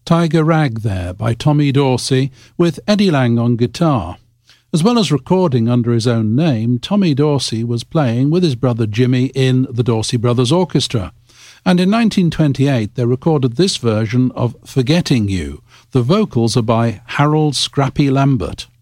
Tiger Rag there by Tommy Dorsey with Eddie Lang on guitar. As well as recording under his own name, Tommy Dorsey was playing with his brother Jimmy in the Dorsey Brothers Orchestra. And in 1928 they recorded this version of Forgetting You. The vocals are by Harold Scrappy Lambert.